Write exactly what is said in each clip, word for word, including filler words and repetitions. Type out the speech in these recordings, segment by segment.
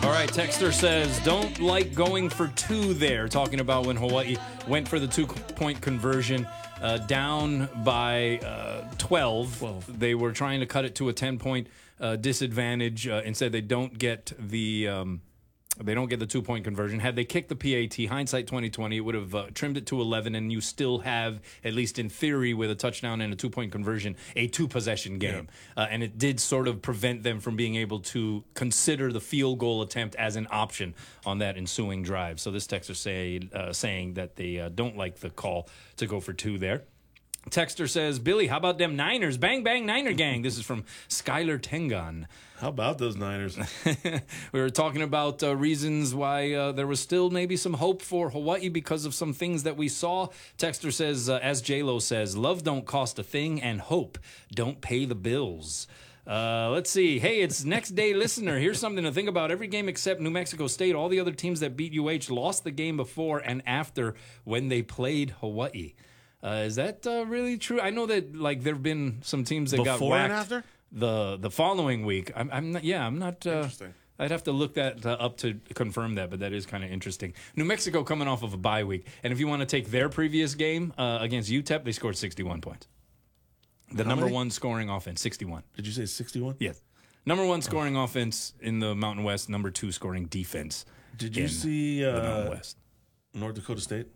All right, Texter says, don't like going for two there, talking about when Hawaii went for the two-point conversion uh, down by uh, twelve. twelve. They were trying to cut it to a ten-point uh, disadvantage. Uh, instead, they don't get the... Um, They don't get the two-point conversion. Had they kicked the P A T, hindsight twenty twenty, it would have uh, trimmed it to eleven, and you still have, at least in theory, with a touchdown and a two-point conversion, a two-possession game. Yeah. Uh, and it did sort of prevent them from being able to consider the field goal attempt as an option on that ensuing drive. So this texter say, uh, saying that they uh, don't like the call to go for two there. Texter says, Billy, how about them Niners? Bang, bang, Niner gang. This is from Skylar Tengan. How about those Niners? We were talking about uh, reasons why uh, there was still maybe some hope for Hawaii because of some things that we saw. Texter says, uh, as J-Lo says, love don't cost a thing and hope don't pay the bills. Uh, let's see. Hey, it's next day listener. Here's something to think about. Every game except New Mexico State, all the other teams that beat U H lost the game before and after when they played Hawaii. Uh, is that uh, really true? I know that like there have been some teams that Before got whacked and after? the the following week. I'm, I'm not. Yeah, I'm not. Uh, Interesting. I'd have to look that uh, up to confirm that, but that is kind of interesting. New Mexico coming off of a bye week, and if you want to take their previous game uh, against U T E P, they scored sixty-one points. The How number many? one scoring offense, sixty-one. Did you say sixty-one? Yes, number one scoring oh. offense in the Mountain West. Number two scoring defense. Did you in see the Mountain uh, West? North Dakota State?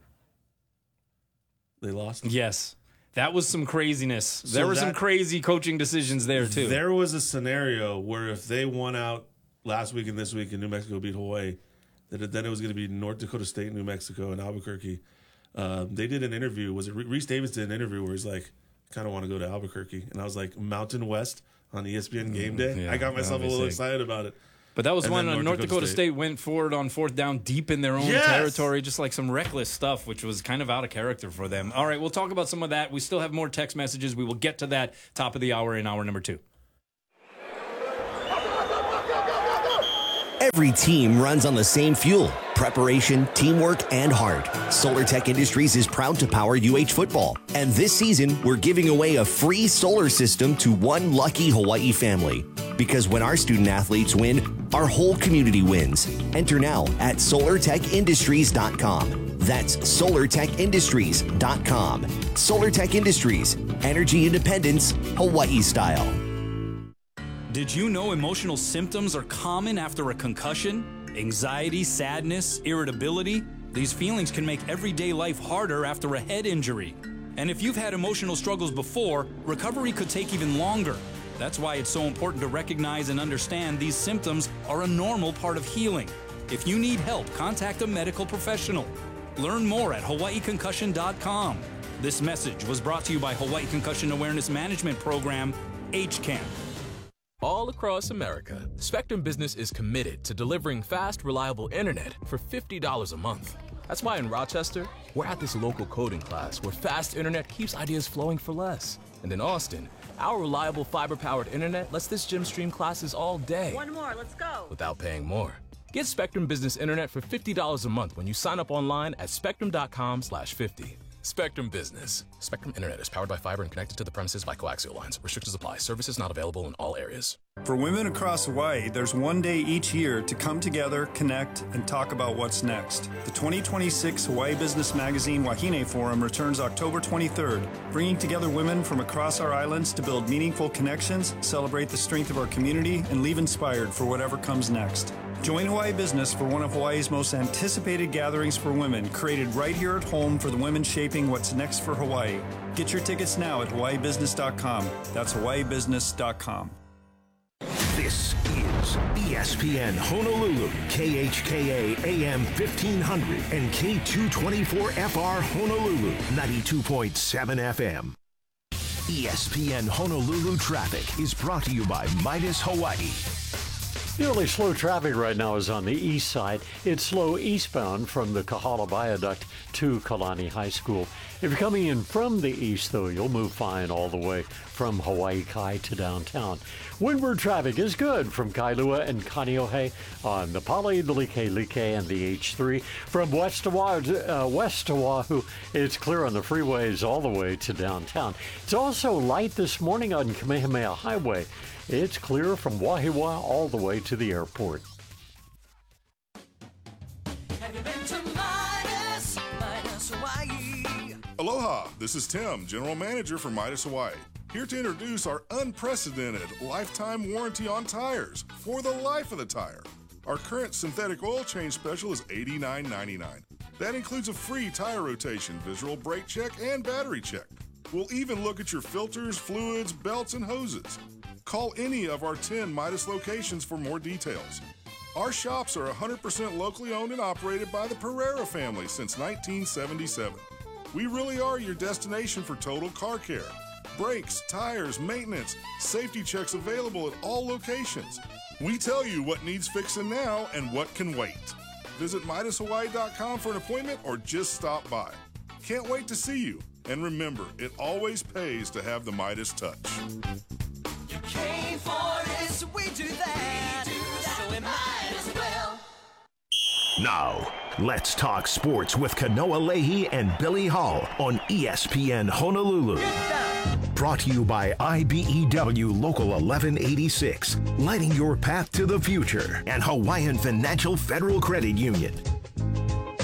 They lost? Yes. That was some craziness. So there were that, some crazy coaching decisions there, too. There was a scenario where if they won out last week and this week and New Mexico beat Hawaii, that it, then it was going to be North Dakota State, New Mexico, and Albuquerque. Um, they did an interview. Was it Reese Davis did an interview where he's like, kind of want to go to Albuquerque. And I was like, Mountain West on E S P N Game Day? Yeah, I got myself a little sick. excited about it. But that was And when then North, North Dakota, Dakota State. State went forward on fourth down deep in their own Yes! territory, just like some reckless stuff, which was kind of out of character for them. All right, we'll talk about some of that. We still have more text messages. We will get to that top of the hour in hour number two. Every team runs on the same fuel, preparation, teamwork, and heart. SolarTech Industries is proud to power U H football. And this season, we're giving away a free solar system to one lucky Hawaii family. Because when our student athletes win, our whole community wins. Enter now at solar tech industries dot com. That's solar tech industries dot com. SolarTech Industries, energy independence, Hawaii style. Did you know emotional symptoms are common after a concussion? Anxiety, sadness, irritability? These feelings can make everyday life harder after a head injury. And if you've had emotional struggles before, recovery could take even longer. That's why it's so important to recognize and understand these symptoms are a normal part of healing. If you need help, contact a medical professional. Learn more at hawaii concussion dot com. This message was brought to you by Hawaii Concussion Awareness Management Program, H C A M. All across America, Spectrum Business is committed to delivering fast, reliable internet for fifty dollars a month. That's why in Rochester, we're at this local coding class where fast internet keeps ideas flowing for less. And in Austin, our reliable fiber-powered internet lets this gym stream classes all day. One more, let's go. Without paying more. Get Spectrum Business Internet for fifty dollars a month when you sign up online at spectrum dot com slash fifty. Spectrum Business. Spectrum Internet is powered by fiber and connected to the premises by coaxial lines. Restrictions apply. Services not available in all areas. For women across Hawaii, there's one day each year to come together, connect, and talk about what's next. The twenty twenty-six Hawaii Business Magazine Wahine Forum returns October twenty-third, bringing together women from across our islands to build meaningful connections, celebrate the strength of our community, and leave inspired for whatever comes next. Join Hawaii Business for one of Hawaii's most anticipated gatherings for women, created right here at home for the women shaping what's next for Hawaii. Get your tickets now at hawaii business dot com. That's hawaii business dot com. This is E S P N Honolulu, K H K A A M fifteen hundred and K two twenty-four F R Honolulu, ninety-two point seven F M. E S P N Honolulu traffic is brought to you by Midas Hawaii. The only slow traffic right now is on the east side. It's slow eastbound from the Kahala Viaduct to Kalani High School. If you're coming in from the east, though, you'll move fine all the way from Hawaii Kai to downtown. Windward traffic is good from Kailua and Kaneohe on the Pali, the Like Like, and the H three. From west to, uh, west to Oahu, it's clear on the freeways all the way to downtown. It's also light this morning on Kamehameha Highway. It's clear from Wahiawa all the way to the airport. this is Tim, General Manager for Midas Hawaii, here to introduce our unprecedented lifetime warranty on tires for the life of the tire. Our current synthetic oil change special is eighty-nine ninety-nine. That includes a free tire rotation, visual brake check, and battery check. We'll even look at your filters, fluids, belts, and hoses. Call any of our ten Midas locations for more details. Our shops are one hundred percent locally owned and operated by the Pereira family since nineteen seventy-seven. We really are your destination for total car care. Brakes, tires, maintenance, safety checks available at all locations. We tell you what needs fixing now and what can wait. Visit Midas Hawaii dot com for an appointment or just stop by. Can't wait to see you. And remember, it always pays to have the Midas touch. You came for this, we do that, we do that. So we might as well. Now, let's talk sports with Kanoa Leahy and Billy Hall on E S P N Honolulu. Brought to you by I B E W Local eleven eighty-six, lighting your path to the future, and Hawaiian Financial Federal Credit Union.